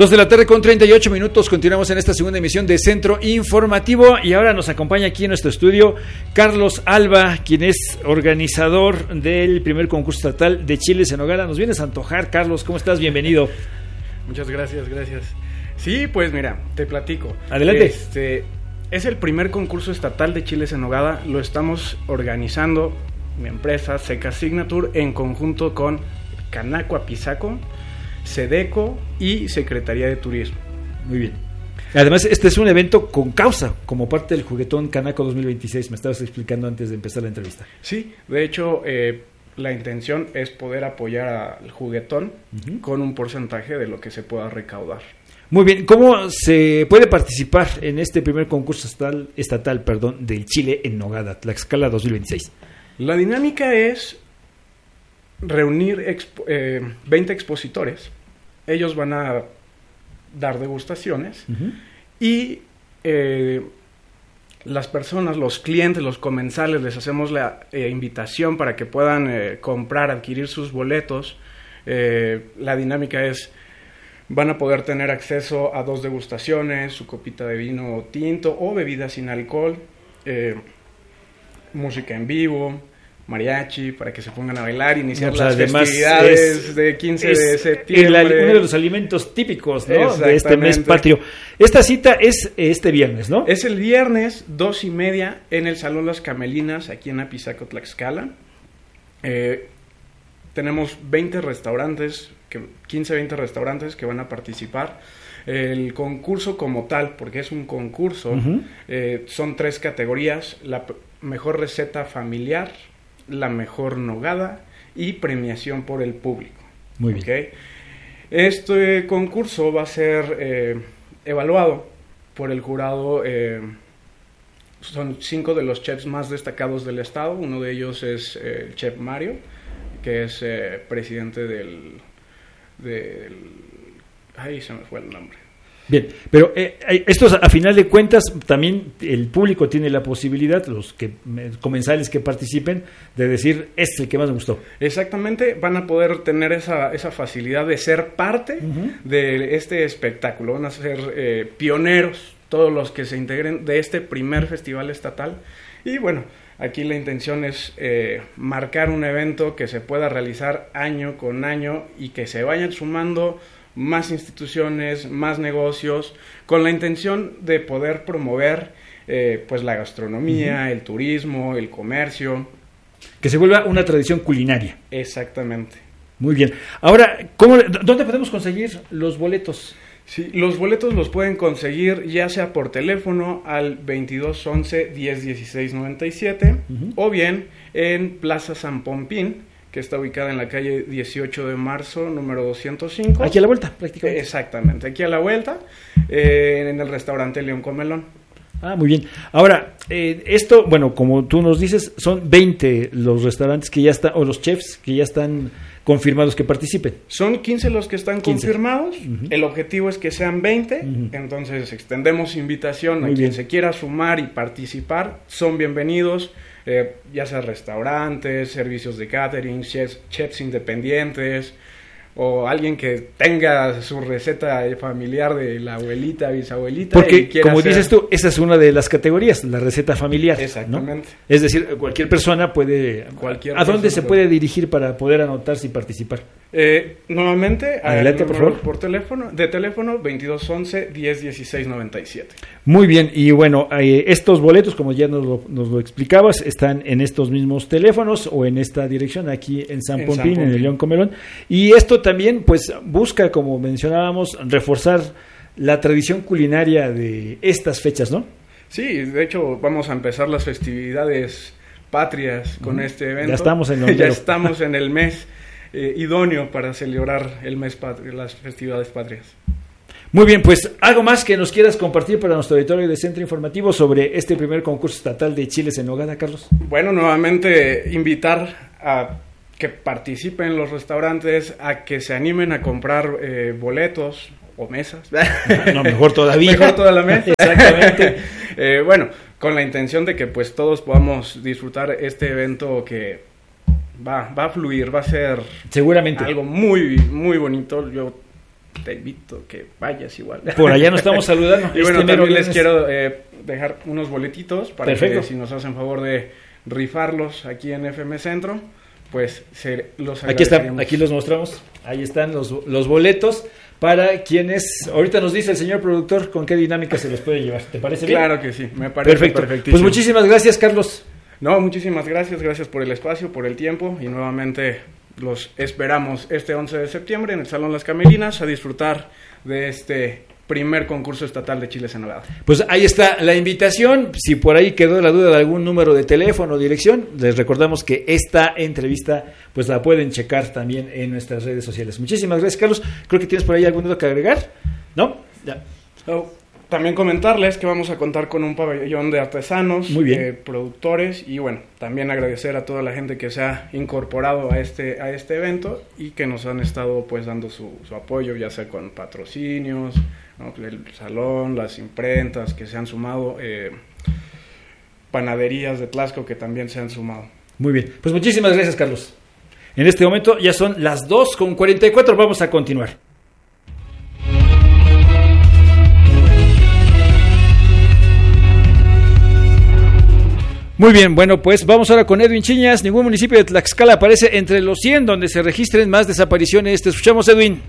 2:38 p.m. Continuamos en esta segunda emisión de Centro Informativo y ahora nos acompaña aquí en nuestro estudio Carlos Alba, quien es organizador del primer concurso estatal de chiles en nogada. Nos vienes a antojar, Carlos, ¿cómo estás? Bienvenido. Muchas gracias. Sí, pues mira, te platico. Adelante. Es el primer concurso estatal de chiles en nogada. Lo estamos organizando mi empresa Seca Signature en conjunto con Canaco Apizaco, Sedeco y Secretaría de Turismo. Muy bien. Además, este es un evento con causa, como parte del Juguetón Canaco 2026. Me estabas explicando antes de empezar la entrevista. Sí, de hecho, la intención es poder apoyar al Juguetón con un porcentaje de lo que se pueda recaudar. Muy bien. ¿Cómo se puede participar en este primer concurso estatal del chile en nogada, Tlaxcala 2026? La dinámica es reunir 20 expositores. Ellos van a dar degustaciones y las personas, los clientes, los comensales, les hacemos la invitación para que puedan comprar, adquirir sus boletos. La dinámica es: van a poder tener acceso a 2 degustaciones, su copita de vino tinto o bebida sin alcohol, música en vivo, mariachi, para que se pongan a bailar, iniciar las festividades de 15 de septiembre. Uno de los alimentos típicos, ¿no?, de este mes patrio. Esta cita es este viernes, ¿no? Es el viernes, 2:30, en el Salón Las Camelinas, aquí en Apizaco, Tlaxcala. Tenemos 20 restaurantes, 15-20 restaurantes que van a participar. El concurso como tal, porque es un concurso, son 3 categorías: la mejor receta familiar, la mejor nogada y premiación por el público. Muy bien. ¿Okay? Este concurso va a ser evaluado por el jurado. Son 5 de los chefs más destacados del estado. Uno de ellos es el chef Mario, que es presidente del... Ahí se me fue el nombre. Bien, pero estos, a final de cuentas, también el público tiene la posibilidad, los comensales que participen, de decir: este es el que más me gustó. Exactamente, van a poder tener esa facilidad de ser parte de este espectáculo. Van a ser pioneros todos los que se integren de este primer festival estatal. Y bueno, aquí la intención es marcar un evento que se pueda realizar año con año y que se vayan sumando más instituciones, más negocios, con la intención de poder promover pues la gastronomía, el turismo, el comercio. Que se vuelva una tradición culinaria. Exactamente. Muy bien. Ahora, ¿dónde podemos conseguir los boletos? Sí, los boletos los pueden conseguir ya sea por teléfono al 2211-101697 o bien en Plaza San Pompín, que está ubicada en la calle 18 de marzo, número 205. Aquí a la vuelta, prácticamente. Exactamente, aquí a la vuelta, en el restaurante León Comelón. Ah, muy bien. Ahora, esto, bueno, como tú nos dices, son 20 los restaurantes que ya están, o los chefs que ya están confirmados que participen. Son 15 los que están confirmados. El objetivo es que sean 20. Entonces, extendemos invitación a quien se quiera sumar y participar. Son bienvenidos. Ya sea restaurantes, servicios de catering, chefs independientes, o alguien que tenga su receta familiar de la abuelita, bisabuelita. Porque, como dices tú, esa es una de las categorías, la receta familiar. Exactamente. ¿No? Es decir, cualquier persona puede... ¿A dónde se puede dirigir para poder anotarse y participar? Nuevamente, adelante, por favor. Por teléfono, 2211-101697. Muy bien, y bueno, estos boletos, como ya nos lo explicabas, están en estos mismos teléfonos o en esta dirección, aquí en San Pompín, en el León Comelón. Y esto también, pues, busca, como mencionábamos, reforzar la tradición culinaria de estas fechas, ¿no? Sí, de hecho, vamos a empezar las festividades patrias con este evento. Ya estamos en el mes idóneo para celebrar el mes patrio, las festividades patrias. Muy bien, pues algo más que nos quieras compartir para nuestro auditorio de Centro Informativo sobre este primer concurso estatal de chiles en nogada, Carlos. Bueno, nuevamente invitar a que participen los restaurantes, a que se animen a comprar boletos o mesas. No, mejor todavía. Mejor toda la mesa. Exactamente. Bueno, con la intención de que pues todos podamos disfrutar este evento que va a fluir, va a ser seguramente algo muy, muy bonito. Yo te invito que vayas igual. Por allá nos estamos saludando. Y bueno, también les quiero dejar unos boletitos para que si nos hacen favor de rifarlos aquí en FM Centro, pues los agradeceríamos. Aquí los mostramos. Ahí están los boletos para quienes, ahorita nos dice el señor productor con qué dinámica se los puede llevar. ¿Te parece bien? Claro que sí, me parece perfectísimo. Pues muchísimas gracias, Carlos. No, muchísimas gracias por el espacio, por el tiempo, y nuevamente los esperamos este 11 de septiembre en el Salón Las Camelinas a disfrutar de este primer concurso estatal de chiles en nogada. Pues ahí está la invitación. Si por ahí quedó la duda de algún número de teléfono o dirección, les recordamos que esta entrevista pues la pueden checar también en nuestras redes sociales. Muchísimas gracias, Carlos. Creo que tienes por ahí algún dato que agregar, ¿no? Ya. También comentarles que vamos a contar con un pabellón de artesanos, productores, y bueno, también agradecer a toda la gente que se ha incorporado a este evento y que nos han estado pues dando su apoyo, ya sea con patrocinios, ¿no? El salón, las imprentas que se han sumado, panaderías de Tlaxco que también se han sumado. Muy bien, pues muchísimas gracias, Carlos. En este momento ya son las 2:44, vamos a continuar. Muy bien, bueno, pues vamos ahora con Edwin Chiñas. Ningún municipio de Tlaxcala aparece entre los 100 donde se registren más desapariciones. Te escuchamos, Edwin.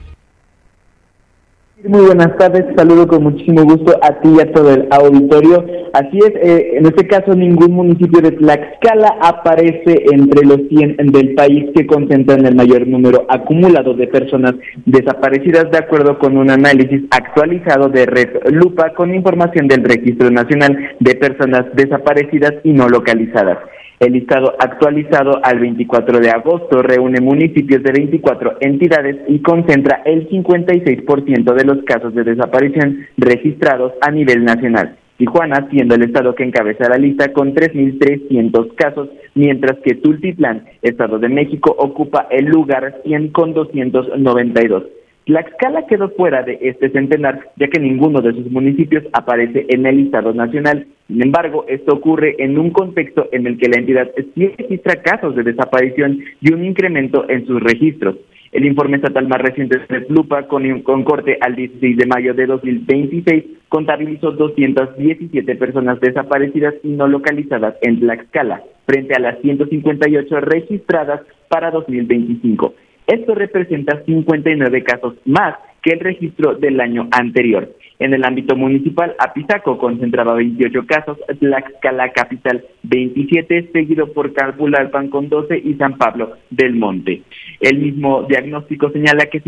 Muy buenas tardes, saludo con muchísimo gusto a ti y a todo el auditorio. Así es, en este caso ningún municipio de Tlaxcala aparece entre los 100 del país que concentran el mayor número acumulado de personas desaparecidas, de acuerdo con un análisis actualizado de Red Lupa con información del Registro Nacional de Personas Desaparecidas y No Localizadas. El listado actualizado al 24 de agosto reúne municipios de 24 entidades y concentra el 56% de los casos de desaparición registrados a nivel nacional. Tijuana siendo el estado que encabeza la lista con 3.300 casos, mientras que Tultitlán, Estado de México, ocupa el lugar 100 con 292. Tlaxcala quedó fuera de este centenar, ya que ninguno de sus municipios aparece en el listado nacional. Sin embargo, esto ocurre en un contexto en el que la entidad sí registra casos de desaparición y un incremento en sus registros. El informe estatal más reciente de Red Lupa, con corte al 16 de mayo de 2026, contabilizó 217 personas desaparecidas y no localizadas en Tlaxcala, frente a las 158 registradas para 2025. Esto representa 59 casos más que el registro del año anterior. En el ámbito municipal, Apizaco concentraba 28 casos, Tlaxcala Capital 27, seguido por Calpulalpan con 12 y San Pablo del Monte. El mismo diagnóstico señala que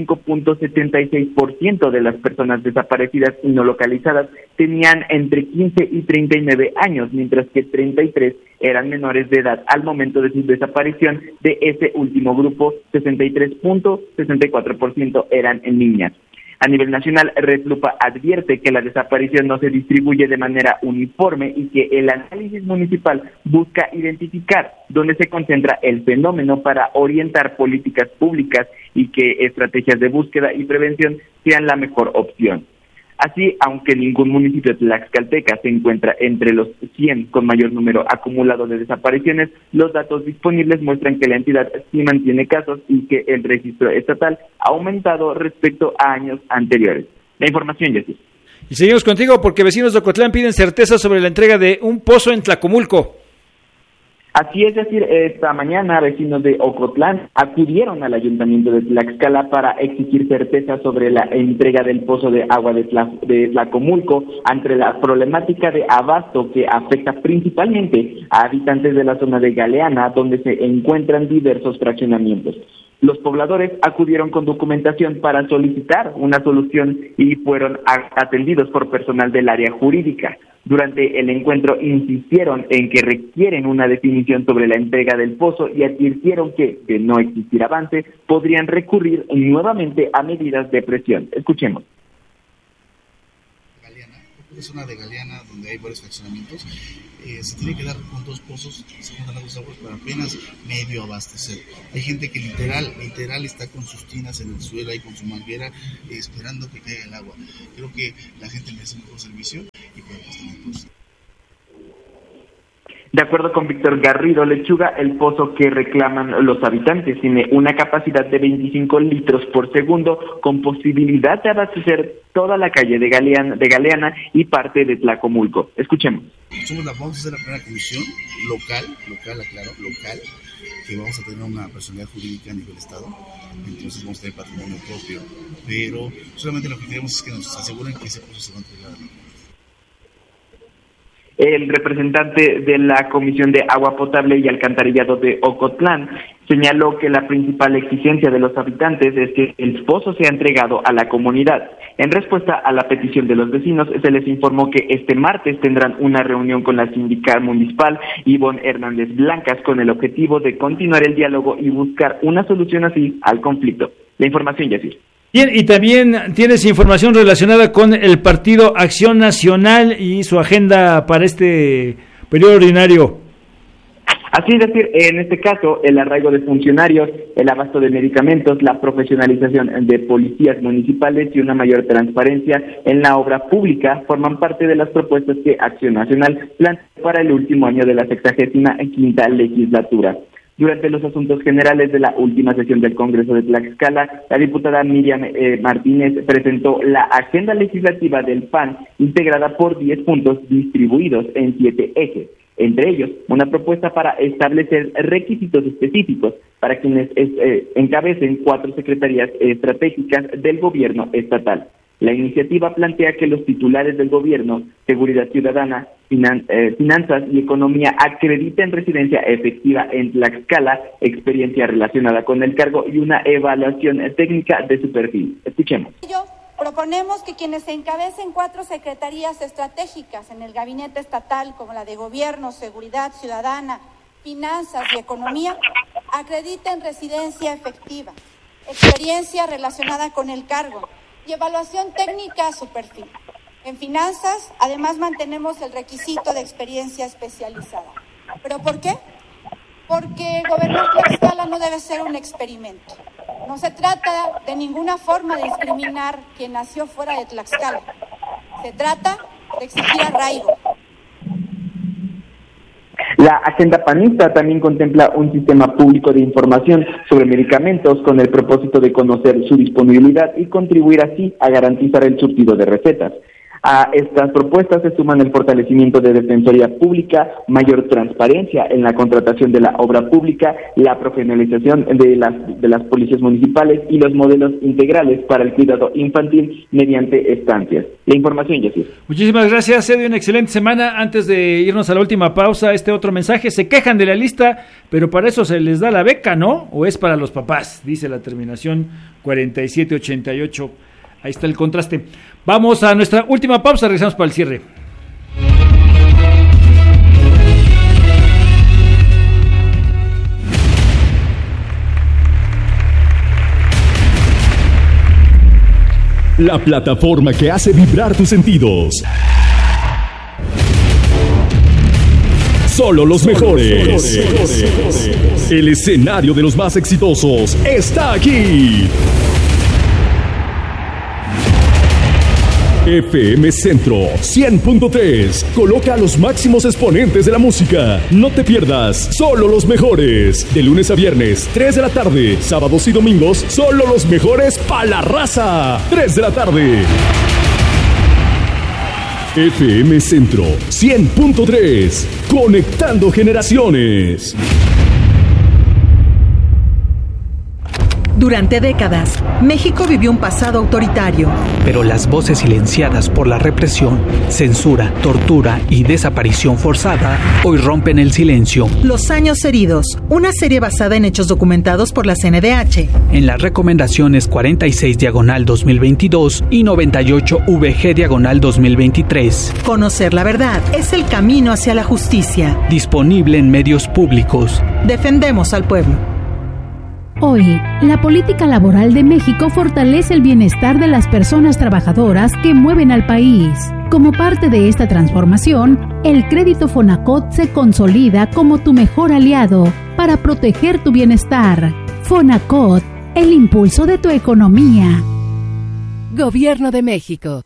55.76% de las personas desaparecidas y no localizadas tenían entre 15 y 39 años, mientras que 33 eran menores de edad al momento de su desaparición. De ese último grupo, 63.64% eran niñas. A nivel nacional, Red Lupa advierte que la desaparición no se distribuye de manera uniforme y que el análisis municipal busca identificar dónde se concentra el fenómeno para orientar políticas públicas y que estrategias de búsqueda y prevención sean la mejor opción. Así, aunque ningún municipio tlaxcalteca se encuentra entre los 100 con mayor número acumulado de desapariciones, los datos disponibles muestran que la entidad sí mantiene casos y que el registro estatal ha aumentado respecto a años anteriores. La información, Jessy. Y seguimos contigo porque vecinos de Ocotlán piden certeza sobre la entrega de un pozo en Tlacomulco. Así es decir, esta mañana vecinos de Ocotlán acudieron al ayuntamiento de Tlaxcala para exigir certeza sobre la entrega del pozo de agua de Tlacomulco ante la problemática de abasto que afecta principalmente a habitantes de la zona de Galeana, donde se encuentran diversos fraccionamientos. Los pobladores acudieron con documentación para solicitar una solución y fueron atendidos por personal del área jurídica. Durante el encuentro insistieron en que requieren una definición sobre la entrega del pozo y advirtieron que, de no existir avance, podrían recurrir nuevamente a medidas de presión. Escuchemos. Es zona de Galeana donde hay varios fraccionamientos, se tiene que dar con dos pozos, se juntan las dos aguas para apenas medio abastecer. Hay gente que literal está con sus tinas en el suelo y con su manguera esperando que caiga el agua. Creo que la gente merece un mejor servicio y podemos tener pues. De acuerdo con Víctor Garrido Lechuga, el pozo que reclaman los habitantes tiene una capacidad de 25 litros por segundo, con posibilidad de abastecer toda la calle de Galeana y parte de Tlacomulco. Escuchemos. Vamos a hacer la primera comisión local, que vamos a tener una personalidad jurídica a nivel Estado, entonces vamos a tener patrimonio propio, pero solamente lo que queremos es que nos aseguren que ese pozo se va a entregar. El representante de la Comisión de Agua Potable y Alcantarillado de Ocotlán señaló que la principal exigencia de los habitantes es que el pozo sea entregado a la comunidad. En respuesta a la petición de los vecinos, se les informó que este martes tendrán una reunión con la síndica municipal Ivonne Hernández Blancas con el objetivo de continuar el diálogo y buscar una solución así al conflicto. La información, Yacir. Bien, y también tienes información relacionada con el Partido Acción Nacional y su agenda para este periodo ordinario. Así es decir, en este caso, el arraigo de funcionarios, el abasto de medicamentos, la profesionalización de policías municipales y una mayor transparencia en la obra pública forman parte de las propuestas que Acción Nacional plantea para el último año de la 65ª legislatura. Durante los asuntos generales de la última sesión del Congreso de Tlaxcala, la diputada Miriam Martínez presentó la agenda legislativa del PAN, integrada por 10 puntos distribuidos en 7 ejes. Entre ellos, una propuesta para establecer requisitos específicos para quienes encabecen 4 secretarías estratégicas del gobierno estatal. La iniciativa plantea que los titulares del gobierno, Seguridad Ciudadana, Finanzas y Economía acrediten residencia efectiva en Tlaxcala, experiencia relacionada con el cargo y una evaluación técnica de su perfil. Escuchemos. Proponemos que quienes encabecen 4 secretarías estratégicas en el gabinete estatal, como la de Gobierno, Seguridad Ciudadana, Finanzas y Economía, acrediten residencia efectiva, experiencia relacionada con el cargo y evaluación técnica a su perfil. En finanzas, además, mantenemos el requisito de experiencia especializada. ¿Pero por qué? Porque gobernar Tlaxcala no debe ser un experimento. No se trata de ninguna forma de discriminar quien nació fuera de Tlaxcala. Se trata de exigir arraigo. La agenda panista también contempla un sistema público de información sobre medicamentos con el propósito de conocer su disponibilidad y contribuir así a garantizar el surtido de recetas. A estas propuestas se suman el fortalecimiento de defensoría pública, mayor transparencia en la contratación de la obra pública, la profesionalización de las policías municipales y los modelos integrales para el cuidado infantil mediante estancias. La información, Yacir. Muchísimas gracias, Eddie. Una excelente semana. Antes de irnos a la última pausa, otro mensaje. Se quejan de la lista, pero para eso se les da la beca, ¿no? ¿O es para los papás? Dice la terminación 4788. Ahí está el contraste. Vamos a nuestra última pausa, regresamos para el cierre. La plataforma que hace vibrar tus sentidos. Solo los mejores. El escenario de los más exitosos está aquí. FM Centro 100.3 coloca a los máximos exponentes de la música. No te pierdas Solo los Mejores. De lunes a viernes, 3 de la tarde. Sábados y domingos, solo los mejores pa' la raza. 3 de la tarde. FM Centro 100.3. Conectando generaciones. Durante décadas, México vivió un pasado autoritario. Pero las voces silenciadas por la represión, censura, tortura y desaparición forzada hoy rompen el silencio. Los años heridos, una serie basada en hechos documentados por la CNDH. En las recomendaciones 46/2022 y 98/VG/2023. Conocer la verdad es el camino hacia la justicia. Disponible en medios públicos. Defendemos al pueblo. Hoy, la política laboral de México fortalece el bienestar de las personas trabajadoras que mueven al país. Como parte de esta transformación, el crédito Fonacot se consolida como tu mejor aliado para proteger tu bienestar. Fonacot, el impulso de tu economía. Gobierno de México.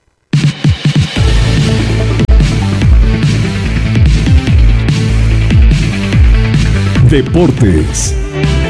Deportes.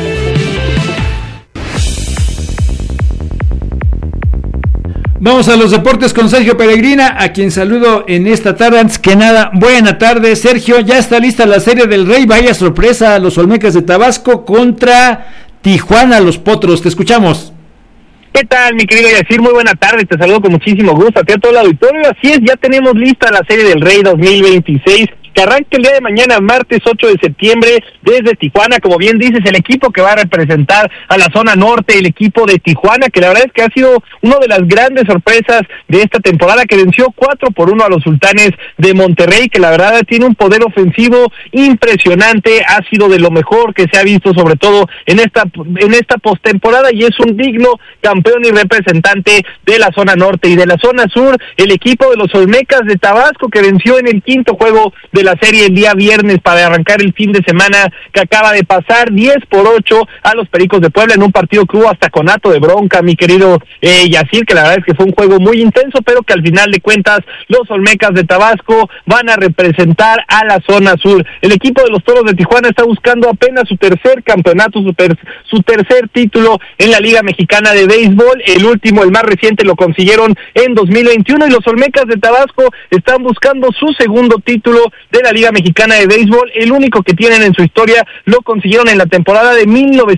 Vamos a los deportes con Sergio Peregrina, a quien saludo en esta tarde. Antes que nada, buena tarde, Sergio. Ya está lista la Serie del Rey. Vaya sorpresa a los Olmecas de Tabasco contra Tijuana, los Potros. Te escuchamos. ¿Qué tal, mi querido Yacir? Muy buena tarde, te saludo con muchísimo gusto a ti, a todo el auditorio. Así es, ya tenemos lista la Serie del Rey 2026, que arranca el día de mañana, martes 8 de septiembre, desde Tijuana. Como bien dices, el equipo que va a representar a la zona norte, el equipo de Tijuana, que la verdad es que ha sido una de las grandes sorpresas de esta temporada, que venció 4-1 a los Sultanes de Monterrey, que la verdad tiene un poder ofensivo impresionante, ha sido de lo mejor que se ha visto, sobre todo en esta postemporada, y es un digno campeón y representante de la zona norte. Y de la zona sur, el equipo de los Olmecas de Tabasco, que venció en el quinto juego de la serie el día viernes para arrancar el fin de semana que acaba de pasar, 10-8 a los Pericos de Puebla, en un partido que hubo hasta conato de bronca, mi querido Yacir, que la verdad es que fue un juego muy intenso, pero que al final de cuentas los Olmecas de Tabasco van a representar a la zona sur. El equipo de los Toros de Tijuana está buscando apenas su tercer campeonato, su tercer título en la Liga Mexicana de Béisbol. El último, el más reciente, lo consiguieron en 2021, y los Olmecas de Tabasco están buscando su segundo título de la Liga Mexicana de Béisbol. El único que tienen en su historia lo consiguieron en la temporada de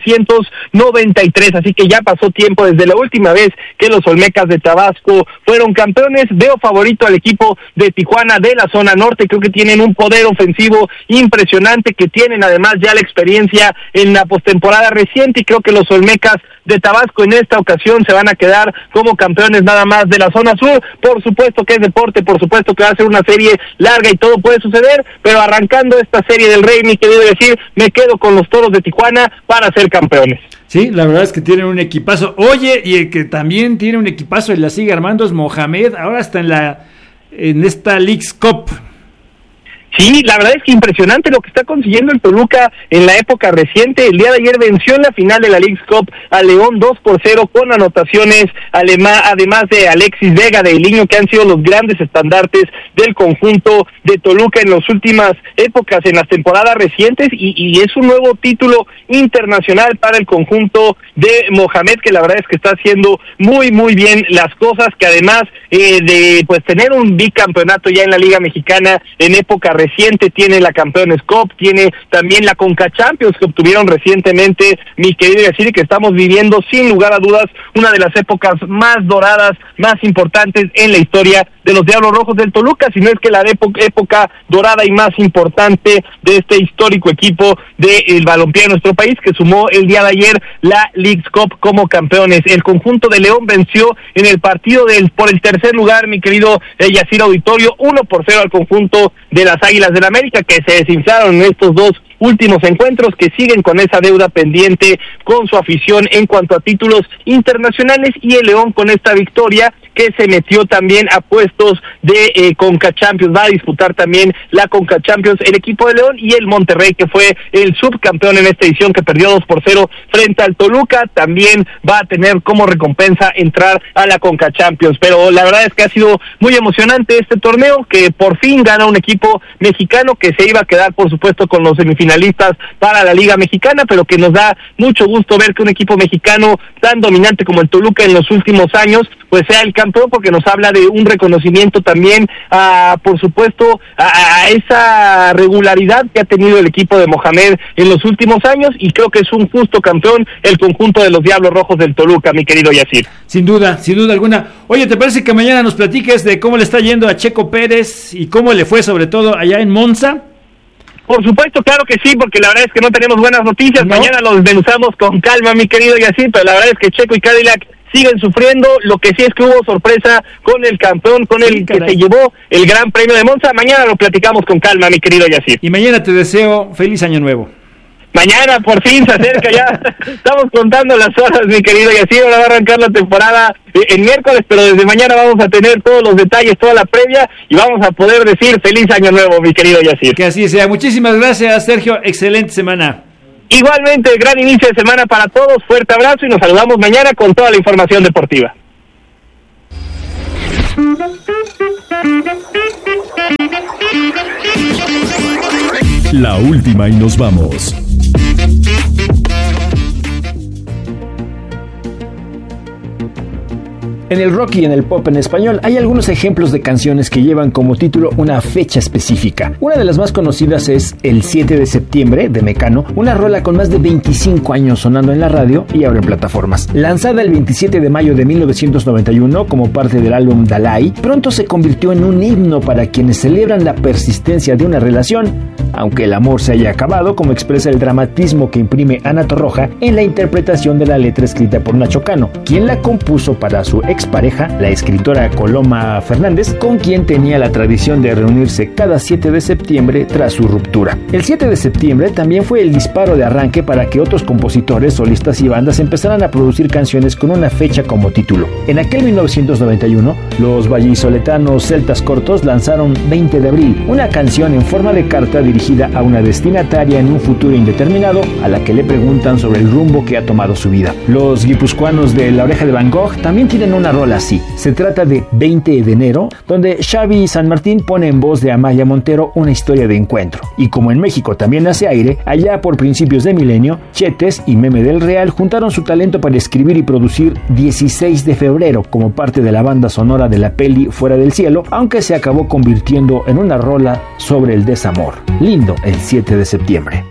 1993, así que ya pasó tiempo desde la última vez que los Olmecas de Tabasco fueron campeones. Veo favorito al equipo de Tijuana de la zona norte, creo que tienen un poder ofensivo impresionante, que tienen además ya la experiencia en la postemporada reciente, y creo que los Olmecas de Tabasco en esta ocasión se van a quedar como campeones nada más de la zona sur. Por supuesto que es deporte, por supuesto que va a ser una serie larga y todo puede suceder, pero arrancando esta Serie del Rey, mi querido decir, me quedo con los Toros de Tijuana para ser campeones. Sí, la verdad es que tienen un equipazo. Oye, y el que también tiene un equipazo y la sigue armando es Mohamed, ahora está en esta Leagues Cup. Sí, la verdad es que impresionante lo que está consiguiendo el Toluca en la época reciente. El día de ayer venció en la final de la Leagues Cup a León 2-0 con anotaciones, además de Alexis Vega, de Iliño, que han sido los grandes estandartes del conjunto de Toluca en las últimas épocas, en las temporadas recientes, y es un nuevo título internacional para el conjunto de Mohamed, que la verdad es que está haciendo muy muy bien las cosas, que además de pues tener un bicampeonato ya en la Liga Mexicana en época reciente, tiene la Campeones Cup, tiene también la Conca Champions que obtuvieron recientemente, mi querido Yaciri, que estamos viviendo sin lugar a dudas una de las épocas más doradas, más importantes en la historia de los Diablos Rojos del Toluca, si no es que la época dorada y más importante de este histórico equipo del balompié de nuestro país, que sumó el día de ayer la Leagues Cup como campeones. El conjunto de León venció en el partido por el tercer lugar, mi querido Yacir Auditorio, 1-0 al conjunto de las Águilas del América, que se desinflaron en estos dos últimos encuentros, que siguen con esa deuda pendiente con su afición en cuanto a títulos internacionales, y el León con esta victoria que se metió también a puestos de Conca Champions, va a disputar también la Conca Champions el equipo de León, y el Monterrey, que fue el subcampeón en esta edición, que perdió 2-0 frente al Toluca, también va a tener como recompensa entrar a la Conca Champions. Pero la verdad es que ha sido muy emocionante este torneo, que por fin gana un equipo mexicano, que se iba a quedar por supuesto con los semifinalistas para la Liga Mexicana, pero que nos da mucho gusto ver que un equipo mexicano tan dominante como el Toluca en los últimos años pues sea el campeón, porque nos habla de un reconocimiento también por supuesto a esa regularidad que ha tenido el equipo de Mohamed en los últimos años, y creo que es un justo campeón el conjunto de los Diablos Rojos del Toluca, mi querido Yacir. Sin duda alguna. Oye, ¿te parece que mañana nos platiques de cómo le está yendo a Checo Pérez y cómo le fue sobre todo allá en Monza? Por supuesto, claro que sí, porque la verdad es que no tenemos buenas noticias. ¿No? Mañana los desmenuzamos con calma, mi querido Yacir, pero la verdad es que Checo y Cadillac siguen sufriendo. Lo que sí es que hubo sorpresa con el campeón, con el que se llevó el Gran Premio de Monza. Mañana lo platicamos con calma, mi querido Yacir. Y mañana te deseo feliz año nuevo. Mañana por fin se acerca ya, estamos contando las horas, mi querido Yacir. Ahora va a arrancar la temporada el miércoles, pero desde mañana vamos a tener todos los detalles, toda la previa, y vamos a poder decir feliz año nuevo, mi querido Yacir. Que así sea. Muchísimas gracias, Sergio, excelente semana. Igualmente, gran inicio de semana para todos, fuerte abrazo y nos saludamos mañana con toda la información deportiva. La última y nos vamos. En el rock y en el pop en español hay algunos ejemplos de canciones que llevan como título una fecha específica. Una de las más conocidas es El 7 de septiembre de Mecano, una rola con más de 25 años sonando en la radio y ahora en plataformas. Lanzada el 27 de mayo de 1991 como parte del álbum Dalai, pronto se convirtió en un himno para quienes celebran la persistencia de una relación, aunque el amor se haya acabado, como expresa el dramatismo que imprime Ana Torroja en la interpretación de la letra escrita por Nacho Cano, quien la compuso para su expareja, la escritora Coloma Fernández, con quien tenía la tradición de reunirse cada 7 de septiembre tras su ruptura. El 7 de septiembre también fue el disparo de arranque para que otros compositores, solistas y bandas empezaran a producir canciones con una fecha como título. En aquel 1991, los vallisoletanos Celtas Cortos lanzaron 20 de abril, una canción en forma de carta dirigida a una destinataria en un futuro indeterminado a la que le preguntan sobre el rumbo que ha tomado su vida. Los guipuzcoanos de La Oreja de Van Gogh también tienen una rola así. Se trata de 20 de enero, donde Xavi San Martín pone en voz de Amaya Montero una historia de encuentro. Y como en México también hace aire, allá por principios de milenio, Chetes y Meme del Real juntaron su talento para escribir y producir 16 de febrero como parte de la banda sonora de la peli Fuera del Cielo, aunque se acabó convirtiendo en una rola sobre el desamor. Lindo el 7 de septiembre.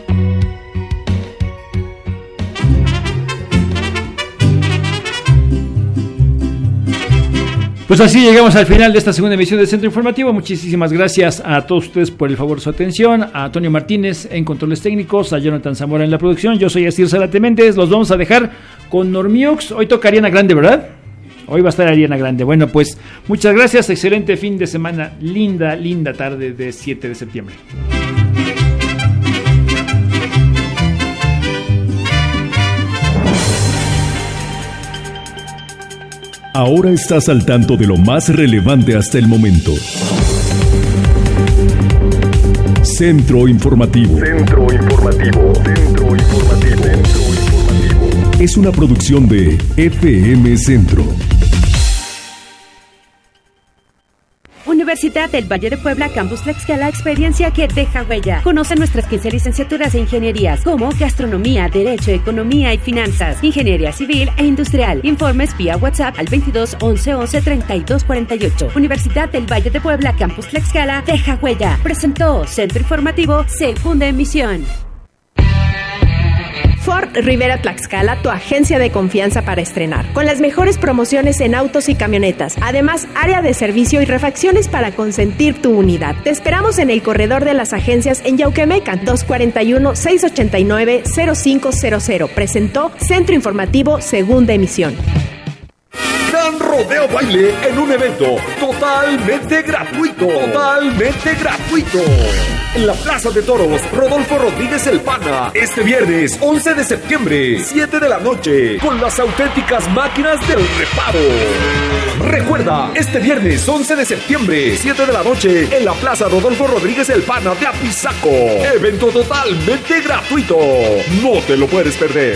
Pues así llegamos al final de esta segunda emisión del Centro Informativo. Muchísimas gracias a todos ustedes por el favor de su atención, a Antonio Martínez en controles técnicos, a Jonathan Zamora en la producción. Yo soy Asir Zárate Méndez. Los vamos a dejar con Normiox. Hoy toca Ariana Grande, ¿verdad? Hoy va a estar Ariana Grande. Bueno, pues muchas gracias, excelente fin de semana, linda tarde de 7 de septiembre. Ahora estás al tanto de lo más relevante hasta el momento. Centro Informativo. Centro Informativo. Centro Informativo. Centro Informativo. Es una producción de FM Centro. Universidad del Valle de Puebla, Campus Tlaxcala, experiencia que deja huella. Conoce nuestras 15 licenciaturas e ingenierías como Gastronomía, Derecho, Economía y Finanzas, Ingeniería Civil e Industrial. Informes vía WhatsApp al 22 11 11 32 48. Universidad del Valle de Puebla, Campus Tlaxcala, deja huella. Presentó Centro Informativo, segunda emisión. Ford Rivera Tlaxcala, tu agencia de confianza para estrenar, con las mejores promociones en autos y camionetas. Además, área de servicio y refacciones para consentir tu unidad. Te esperamos en el corredor de las agencias en Yauquemecan, 241-689-0500. Presentó Centro Informativo, segunda emisión. Gran Rodeo Baile en un evento totalmente gratuito. Totalmente gratuito. En la Plaza de Toros, Rodolfo Rodríguez El Pana. Este viernes, 11 de septiembre, 7 de la noche, con las auténticas máquinas del reparo. Recuerda, este viernes, 11 de septiembre, 7 de la noche, en la Plaza Rodolfo Rodríguez El Pana de Apizaco. Evento totalmente gratuito. No te lo puedes perder.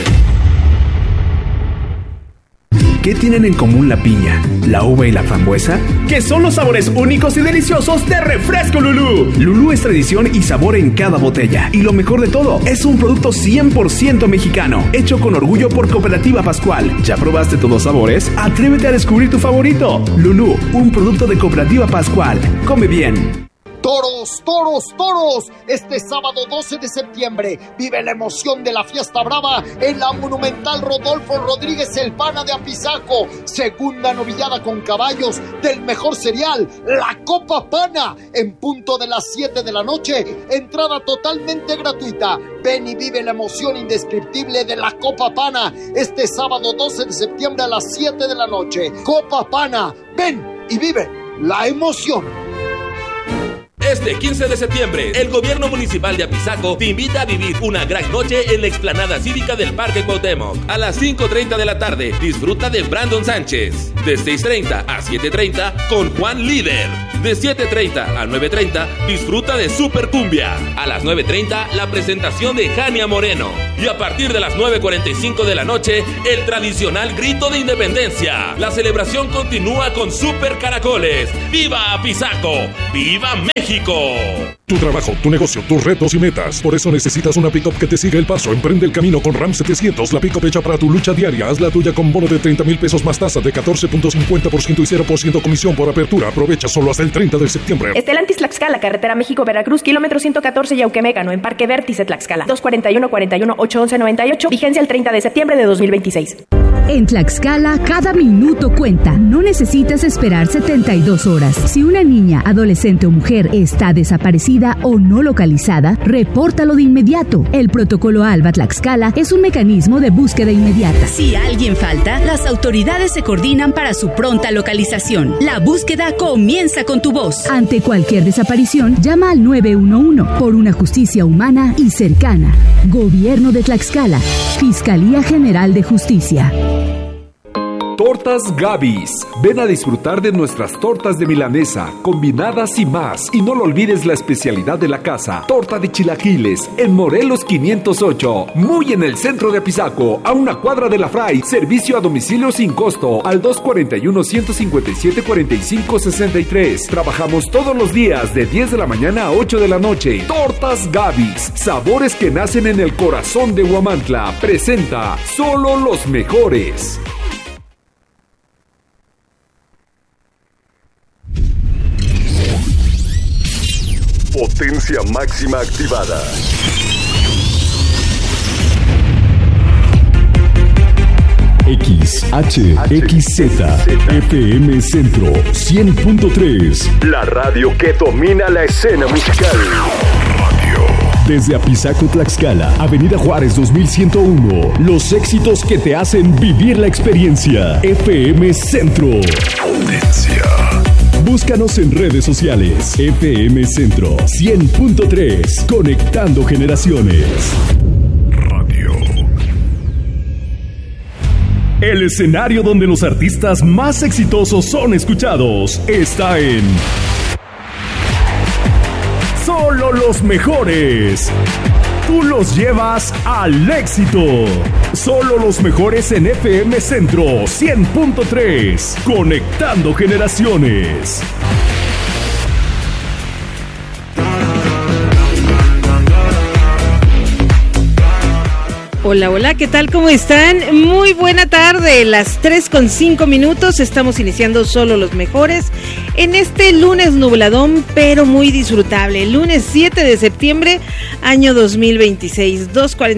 ¿Qué tienen en común la piña, la uva y la frambuesa? Que son los sabores únicos y deliciosos de Refresco Lulú. Lulú es tradición y sabor en cada botella. Y lo mejor de todo, es un producto 100% mexicano, hecho con orgullo por Cooperativa Pascual. ¿Ya probaste todos los sabores? Atrévete a descubrir tu favorito. Lulú, un producto de Cooperativa Pascual. Come bien. Toros, toros, toros. Este sábado 12 de septiembre vive la emoción de la fiesta brava en la monumental Rodolfo Rodríguez El Pana de Apizaco. Segunda novillada con caballos del mejor cereal, la Copa Pana, en punto de las 7 de la noche. Entrada totalmente gratuita. Ven y vive la emoción indescriptible de la Copa Pana este sábado 12 de septiembre a las 7 de la noche. Copa Pana, ven y vive la emoción. Este 15 de septiembre, el gobierno municipal de Apizaco te invita a vivir una gran noche en la explanada cívica del Parque Cuauhtémoc. A las 5:30 de la tarde, disfruta de Brandon Sánchez. De 6:30 a 7:30, con Juan Líder. De 7:30 a 9:30, disfruta de Super Cumbia. A las 9:30, la presentación de Jania Moreno. Y a partir de las 9:45 de la noche, el tradicional grito de independencia. La celebración continúa con Super Caracoles. ¡Viva Apizaco! ¡Viva México! Tu trabajo, tu negocio, tus retos y metas. Por eso necesitas una pick-up que te siga el paso. Emprende el camino con Ram 700, la pick-up hecha para tu lucha diaria. Haz la tuya con bono de 30,000 pesos más tasa de 14.50% y 0% comisión por apertura. Aprovecha solo hasta el 30 de septiembre. Estelantis Tlaxcala, carretera México-Veracruz, kilómetro 114 Yauquemecano, en Parque Vértice Tlaxcala. 241-41-811-98, vigencia el 30 de septiembre de 2026. En Tlaxcala, cada minuto cuenta. No necesitas esperar 72 horas. Si una niña, adolescente o mujer está desaparecida o no localizada, repórtalo de inmediato. El protocolo ALBA Tlaxcala es un mecanismo de búsqueda inmediata. Si alguien falta, las autoridades se coordinan para su pronta localización. La búsqueda comienza con tu voz. Ante cualquier desaparición, llama al 911 por una justicia humana y cercana. Gobierno de Tlaxcala. Fiscalía General de Justicia. Tortas Gavis. Ven a disfrutar de nuestras tortas de milanesa, combinadas y más. Y no lo olvides la especialidad de la casa, torta de chilaquiles, en Morelos 508. Muy en el centro de Apizaco, a una cuadra de la Fray. Servicio a domicilio sin costo, al 241-157-4563. Trabajamos todos los días de 10 de la mañana a 8 de la noche. Tortas Gavis. Sabores que nacen en el corazón de Huamantla. Presenta solo los mejores. Potencia máxima activada. XHXZ FM Centro 100.3. La radio que domina la escena musical. Desde Apizaco, Tlaxcala, Avenida Juárez 2101. Los éxitos que te hacen vivir la experiencia. FM Centro. Potencia. Búscanos en redes sociales. FM Centro 100.3. Conectando generaciones. Radio. El escenario donde los artistas más exitosos son escuchados está en Solo los mejores. Tú los llevas al éxito. Solo los mejores en FM Centro 100.3. Conectando generaciones. Hola, hola, ¿qué tal? ¿Cómo están? Muy buena tarde, las 3:05, estamos iniciando Solo los Mejores en este lunes nubladón, pero muy disfrutable, lunes 7 de septiembre, año 2026,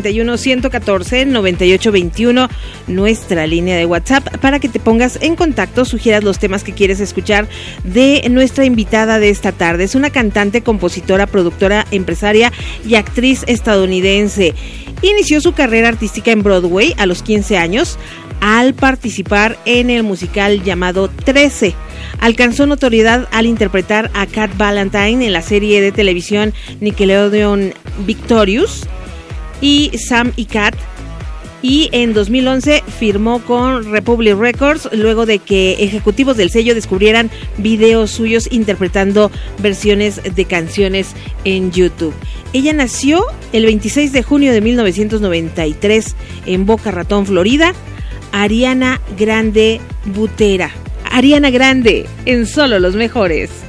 241-114-9821, nuestra línea de WhatsApp para que te pongas en contacto, sugieras los temas que quieres escuchar de nuestra invitada de esta tarde. Es una cantante, compositora, productora, empresaria y actriz estadounidense. Inició su carrera artística en Broadway a los 15 años al participar en el musical llamado 13. Alcanzó notoriedad al interpretar a Cat Valentine en la serie de televisión Nickelodeon Victorious y Sam y Cat. Y en 2011 firmó con Republic Records luego de que ejecutivos del sello descubrieran videos suyos interpretando versiones de canciones en YouTube. Ella nació el 26 de junio de 1993 en Boca Ratón, Florida. Ariana Grande Butera. Ariana Grande en Solo los Mejores.